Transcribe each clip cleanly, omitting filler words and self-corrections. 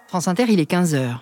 France Inter, il est 15h.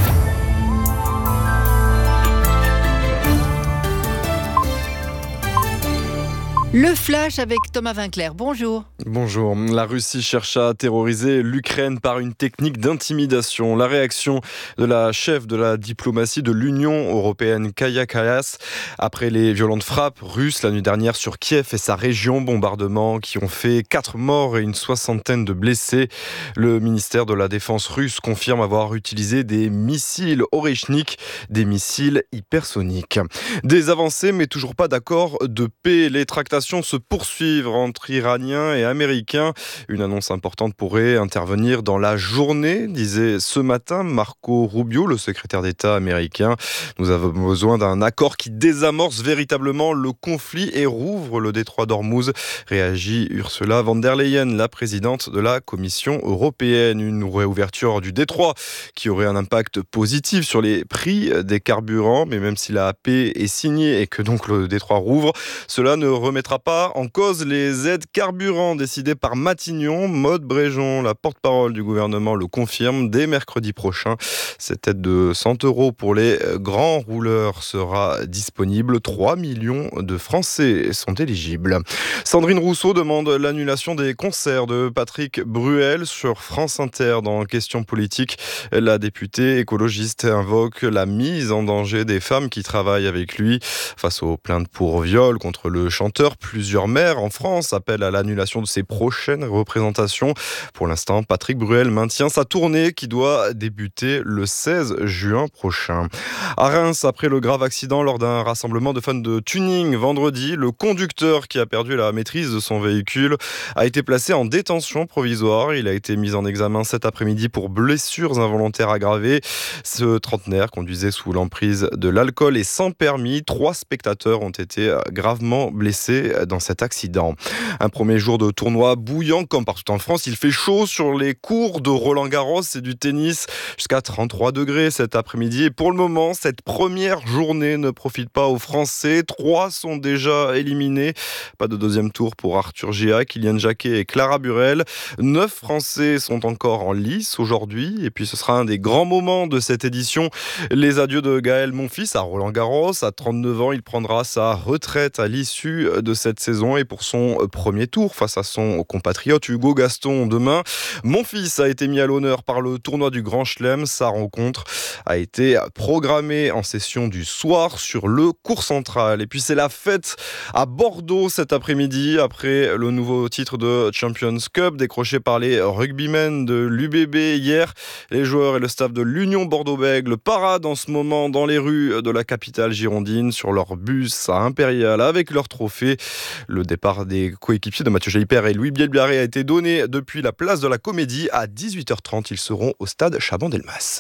Le flash avec Thomas Vinclair. Bonjour. Bonjour. La Russie cherche à terroriser l'Ukraine par une technique d'intimidation. La réaction de la chef de la diplomatie de l'Union européenne, Kaja Kallas, après les violentes frappes russes la nuit dernière sur Kiev et sa région, bombardements qui ont fait 4 morts et une soixantaine de blessés. Le ministère de la Défense russe confirme avoir utilisé des missiles Orekhnik, des missiles hypersoniques. Des avancées, mais toujours pas d'accord de paix. Les tractations se poursuivre entre Iraniens et Américains. Une annonce importante pourrait intervenir dans la journée, disait ce matin Marco Rubio, le secrétaire d'État américain. Nous avons besoin d'un accord qui désamorce véritablement le conflit et rouvre le détroit d'Ormuz, réagit Ursula von der Leyen, la présidente de la Commission européenne. Une réouverture du détroit qui aurait un impact positif sur les prix des carburants, mais même si la paix est signée et que donc le détroit rouvre, cela ne remettra pas en cause les aides carburant décidées par Matignon. Maude Bréjon, la porte-parole du gouvernement, le confirme dès mercredi prochain. Cette aide de 100 € pour les grands rouleurs sera disponible. 3 millions de Français sont éligibles. Sandrine Rousseau demande l'annulation des concerts de Patrick Bruel sur France Inter. Dans Questions politiques, la députée écologiste invoque la mise en danger des femmes qui travaillent avec lui. Face aux plaintes pour viol contre le chanteur, plusieurs maires en France appellent à l'annulation de ses prochaines représentations. Pour l'instant, Patrick Bruel maintient sa tournée qui doit débuter le 16 juin prochain. À Reims, après le grave accident lors d'un rassemblement de fans de tuning vendredi, le conducteur qui a perdu la maîtrise de son véhicule a été placé en détention provisoire. Il a été mis en examen cet après-midi pour blessures involontaires aggravées. Ce trentenaire conduisait sous l'emprise de l'alcool et sans permis. 3 spectateurs ont été gravement blessés dans cet accident. Un premier jour de tournoi bouillant comme partout en France. Il fait chaud sur les cours de Roland-Garros et du tennis jusqu'à 33 degrés cet après-midi. Et pour le moment, cette première journée ne profite pas aux Français. 3 sont déjà éliminés. Pas de deuxième tour pour Arthur Géa, Kylian Jacquet et Clara Burel. 9 Français sont encore en lice aujourd'hui. Et puis ce sera un des grands moments de cette édition. Les adieux de Gaël Monfils à Roland-Garros. À 39 ans, il prendra sa retraite à l'issue de cette saison et pour son premier tour face à son compatriote Hugo Gaston demain. Monfils a été mis à l'honneur par le tournoi du Grand Chelem. Sa rencontre a été programmée en session du soir sur le court central. Et puis c'est la fête à Bordeaux cet après-midi après le nouveau titre de Champions Cup décroché par les rugbymen de l'UBB hier. Les joueurs et le staff de l'Union Bordeaux-Bègles paradent en ce moment dans les rues de la capitale girondine sur leur bus à Impérial avec leur trophée. Le départ des coéquipiers de Mathieu Jalibert et Louis Bielbiarré a été donné depuis la place de la Comédie. À 18h30, ils seront au stade Chaban-Delmas.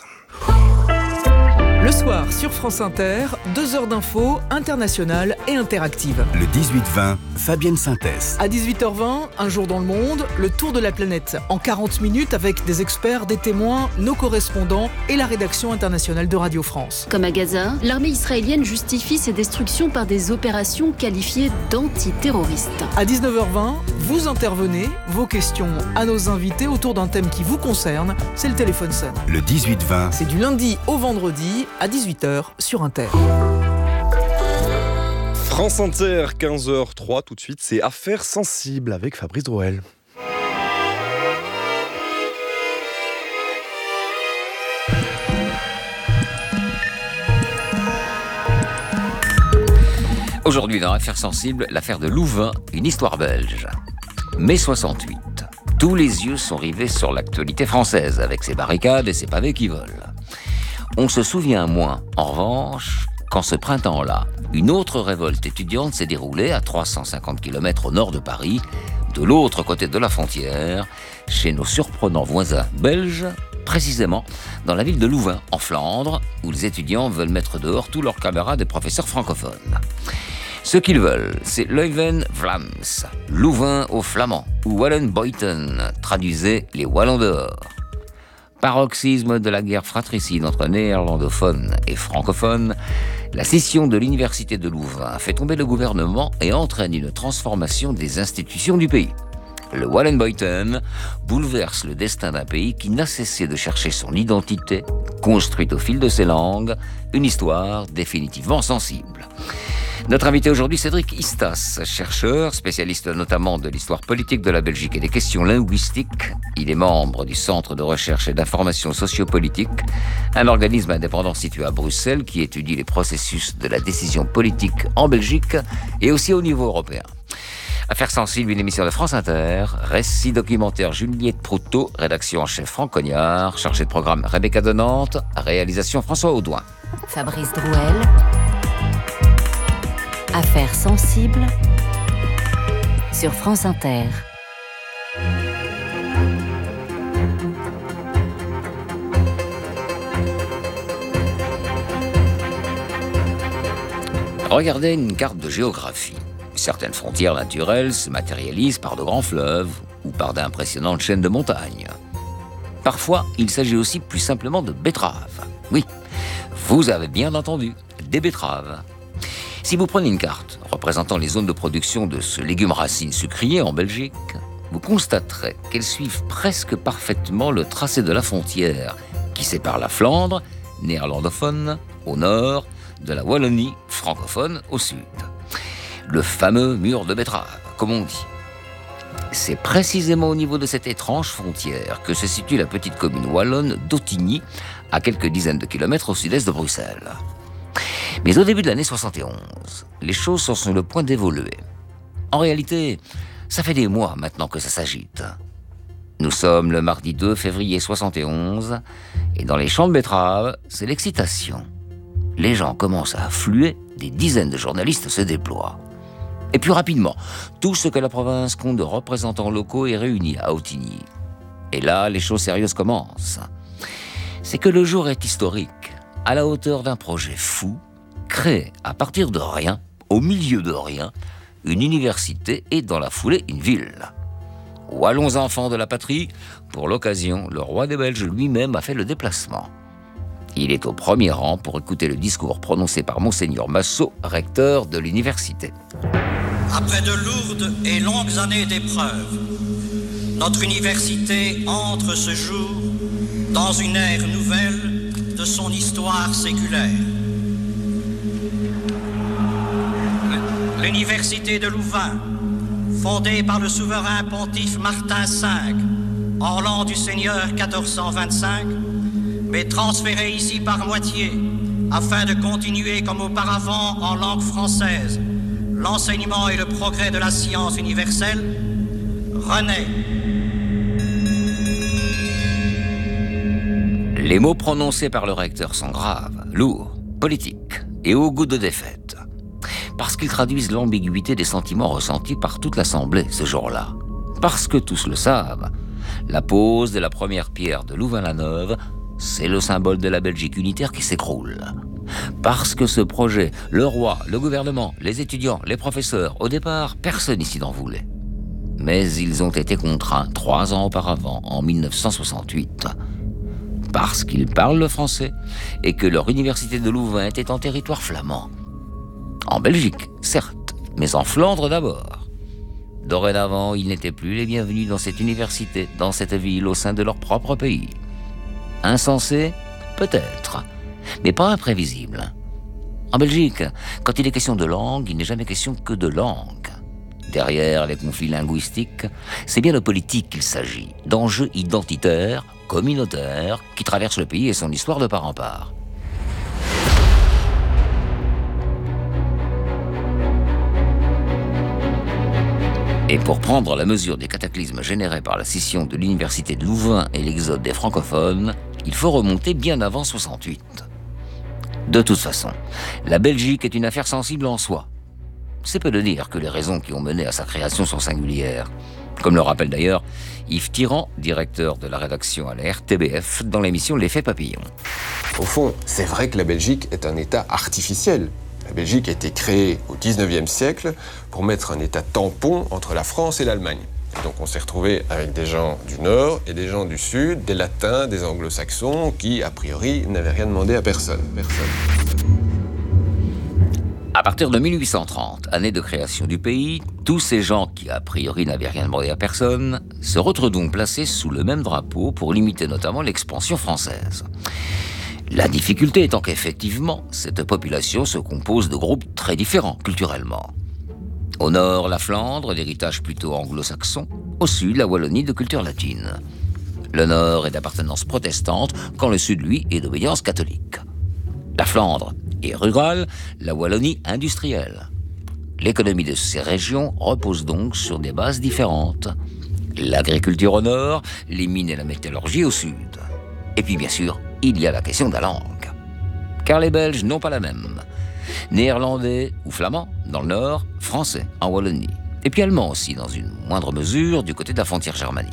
Le soir, sur France Inter, 2 heures d'infos internationales et interactives. Le 18-20, Fabienne Synthèse. À 18h20, Un jour dans le monde, le tour de la planète. En 40 minutes avec des experts, des témoins, nos correspondants et la rédaction internationale de Radio France. Comme à Gaza, l'armée israélienne justifie ses destructions par des opérations qualifiées d'antiterroristes. À 19h20, vous intervenez, vos questions à nos invités autour d'un thème qui vous concerne, c'est le téléphone sonne. Le 18-20, c'est du lundi au vendredi à 18h sur Inter. France Inter, 15h03, tout de suite, c'est Affaires sensibles avec Fabrice Drouel. Aujourd'hui, dans Affaires sensibles, l'affaire de Louvain, une histoire belge. Mai 68. Tous les yeux sont rivés sur l'actualité française, avec ses barricades et ses pavés qui volent. On se souvient moins, en revanche, qu'en ce printemps-là, une autre révolte étudiante s'est déroulée à 350 km au nord de Paris, de l'autre côté de la frontière, chez nos surprenants voisins belges, précisément dans la ville de Louvain, en Flandre, où les étudiants veulent mettre dehors tous leurs camarades et professeurs francophones. Ce qu'ils veulent, c'est Leuven Vlaams, Louvain au flamand, ou Wallenbuiten, traduisait les Wallons dehors. Paroxysme de la guerre fratricide entre néerlandophones et francophones, la scission de l'université de Louvain fait tomber le gouvernement et entraîne une transformation des institutions du pays. Le Wallenboyten bouleverse le destin d'un pays qui n'a cessé de chercher son identité, construite au fil de ses langues, une histoire définitivement sensible. Notre invité aujourd'hui, Cédric Istas, chercheur, spécialiste notamment de l'histoire politique de la Belgique et des questions linguistiques. Il est membre du Centre de recherche et d'information sociopolitique, un organisme indépendant situé à Bruxelles qui étudie les processus de la décision politique en Belgique et aussi au niveau européen. Affaires sensibles, une émission de France Inter, récit documentaire Juliette Proutot, rédaction en chef Franck Cognard, chargé de programme Rebecca de Nantes, réalisation François Audouin. Fabrice Drouel. Affaires sensibles sur France Inter. Regardez une carte de géographie. Certaines frontières naturelles se matérialisent par de grands fleuves ou par d'impressionnantes chaînes de montagnes. Parfois, il s'agit aussi plus simplement de betteraves. Oui, vous avez bien entendu, des betteraves. Si vous prenez une carte représentant les zones de production de ce légume racine sucrier en Belgique, vous constaterez qu'elles suivent presque parfaitement le tracé de la frontière qui sépare la Flandre, néerlandophone, au nord, de la Wallonie, francophone, au sud. Le fameux mur de betterave, comme on dit. C'est précisément au niveau de cette étrange frontière que se situe la petite commune wallonne d'Ottigny, à quelques dizaines de kilomètres au sud-est de Bruxelles. Mais au début de l'année 71, les choses sont sur le point d'évoluer. En réalité, ça fait des mois maintenant que ça s'agite. Nous sommes le mardi 2 février 71, et dans les champs de betteraves, c'est l'excitation. Les gens commencent à affluer, des dizaines de journalistes se déploient. Et puis rapidement, tout ce que la province compte de représentants locaux est réuni à Ottigny. Et là, les choses sérieuses commencent. C'est que le jour est historique, à la hauteur d'un projet fou, créé à partir de rien, au milieu de rien, une université et dans la foulée une ville. Wallons enfants de la patrie, pour l'occasion, le roi des Belges lui-même a fait le déplacement. Il est au premier rang pour écouter le discours prononcé par Monseigneur Massot, recteur de l'université. Après de lourdes et longues années d'épreuves, notre université entre ce jour dans une ère nouvelle de son histoire séculaire. L'université de Louvain, fondée par le souverain pontife Martin V en l'an du Seigneur 1425, mais transférée ici par moitié afin de continuer comme auparavant en langue française l'enseignement et le progrès de la science universelle, renaît. Les mots prononcés par le recteur sont graves, lourds, politiques et au goût de défaite. Parce qu'ils traduisent l'ambiguïté des sentiments ressentis par toute l'Assemblée ce jour-là. Parce que tous le savent, la pose de la première pierre de Louvain-la-Neuve, c'est le symbole de la Belgique unitaire qui s'écroule. Parce que ce projet, le roi, le gouvernement, les étudiants, les professeurs, au départ, personne ici n'en voulait. Mais ils ont été contraints 3 ans auparavant, en 1968. Parce qu'ils parlent le français et que leur université de Louvain était en territoire flamand. En Belgique, certes, mais en Flandre d'abord. Dorénavant, ils n'étaient plus les bienvenus dans cette université, dans cette ville, au sein de leur propre pays. Insensé? Peut-être, mais pas imprévisible. En Belgique, quand il est question de langue, il n'est jamais question que de langue. Derrière les conflits linguistiques, c'est bien de politique qu'il s'agit, d'enjeux identitaires, communautaires, qui traversent le pays et son histoire de part en part. Et pour prendre la mesure des cataclysmes générés par la scission de l'université de Louvain et l'exode des francophones, il faut remonter bien avant 68. De toute façon, la Belgique est une affaire sensible en soi. C'est peu de dire que les raisons qui ont mené à sa création sont singulières. Comme le rappelle d'ailleurs Yves Tirant, directeur de la rédaction à la RTBF, dans l'émission L'Effet Papillon. Au fond, c'est vrai que la Belgique est un État artificiel. La Belgique a été créée au XIXe siècle pour mettre un État tampon entre la France et l'Allemagne. Donc on s'est retrouvé avec des gens du Nord et des gens du Sud, des Latins, des Anglo-Saxons, qui, a priori, n'avaient rien demandé à personne. À partir de 1830, année de création du pays, tous ces gens qui a priori n'avaient rien demandé à personne se retrouvent donc placés sous le même drapeau pour limiter notamment l'expansion française. La difficulté étant qu'effectivement, cette population se compose de groupes très différents culturellement. Au nord, la Flandre, d'héritage plutôt anglo-saxon. Au sud, la Wallonie de culture latine. Le nord est d'appartenance protestante, quand le sud, lui, est d'obédience catholique. La Flandre est rurale, la Wallonie industrielle. L'économie de ces régions repose donc sur des bases différentes. L'agriculture au nord, les mines et la métallurgie au sud. Et puis bien sûr, il y a la question de la langue. Car les Belges n'ont pas la même. Néerlandais ou flamand dans le nord, français en Wallonie. Et puis allemand aussi, dans une moindre mesure, du côté de la frontière germanique.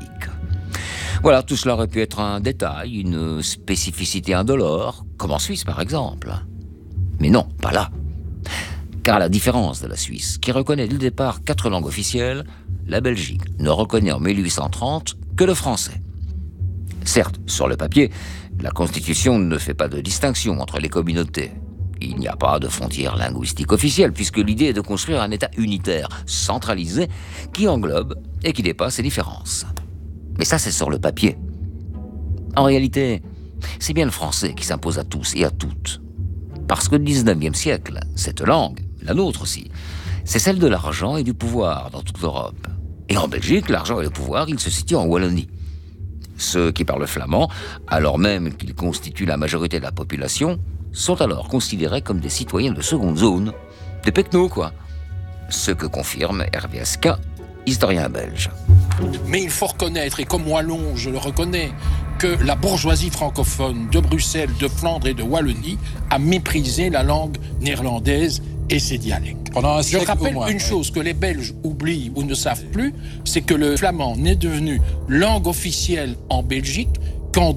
Voilà, tout cela aurait pu être un détail, une spécificité indolore, comme en Suisse par exemple. Mais non, pas là. Car à la différence de la Suisse, qui reconnaît dès le départ 4 langues officielles, la Belgique ne reconnaît en 1830 que le français. Certes, sur le papier, la Constitution ne fait pas de distinction entre les communautés. Il n'y a pas de frontière linguistique officielle, puisque l'idée est de construire un État unitaire, centralisé, qui englobe et qui dépasse ces différences. Mais ça, c'est sur le papier. En réalité, c'est bien le français qui s'impose à tous et à toutes. Parce que le 19e siècle, cette langue, la nôtre aussi, c'est celle de l'argent et du pouvoir dans toute l'Europe. Et en Belgique, l'argent et le pouvoir, ils se situent en Wallonie. Ceux qui parlent flamand, alors même qu'ils constituent la majorité de la population, sont alors considérés comme des citoyens de seconde zone, des pecnos quoi. Ce que confirme Hervé Esquin, historien belge. Mais il faut reconnaître, et comme Wallon je le reconnais, que la bourgeoisie francophone de Bruxelles, de Flandre et de Wallonie a méprisé la langue néerlandaise et ses dialectes. Je rappelle une chose que les Belges oublient ou ne savent plus, c'est que le flamand n'est devenu langue officielle en Belgique qu'en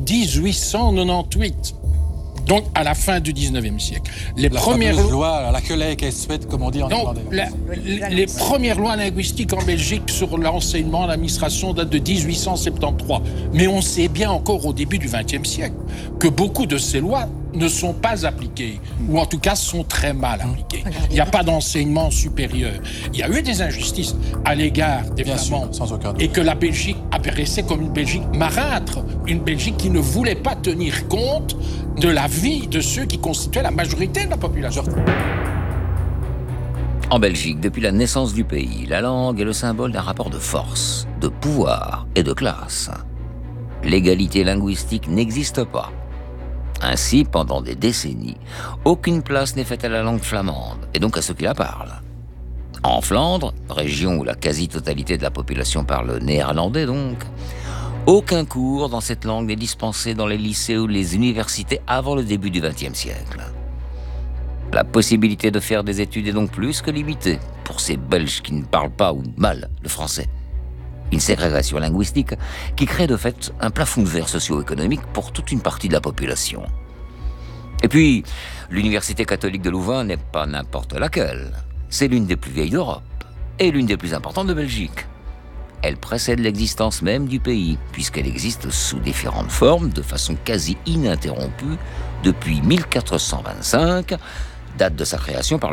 1898. Donc, à la fin du 19e siècle. Les premières lois, la Kelek et Suède, comme on dit en néerlandais. Les premières lois linguistiques en Belgique sur l'enseignement, l'administration datent de 1873. Mais on sait bien encore au début du XXe siècle que beaucoup de ces lois ne sont pas appliquées, ou en tout cas sont très mal appliquées. Il n'y a pas d'enseignement supérieur. Il y a eu des injustices à l'égard des Flamands, et que la Belgique apparaissait comme une Belgique marâtre, une Belgique qui ne voulait pas tenir compte de la vie de ceux qui constituaient la majorité de la population. En Belgique, depuis la naissance du pays, la langue est le symbole d'un rapport de force, de pouvoir et de classe. L'égalité linguistique n'existe pas. Ainsi, pendant des décennies, aucune place n'est faite à la langue flamande, et donc à ceux qui la parlent. En Flandre, région où la quasi-totalité de la population parle néerlandais donc, aucun cours dans cette langue n'est dispensé dans les lycées ou les universités avant le début du XXe siècle. La possibilité de faire des études est donc plus que limitée pour ces Belges qui ne parlent pas ou mal le français. Une ségrégation linguistique qui crée de fait un plafond de verre socio-économique pour toute une partie de la population. Et puis, l'Université catholique de Louvain n'est pas n'importe laquelle. C'est l'une des plus vieilles d'Europe et l'une des plus importantes de Belgique. Elle précède l'existence même du pays, puisqu'elle existe sous différentes formes, de façon quasi ininterrompue, depuis 1425, date de sa création par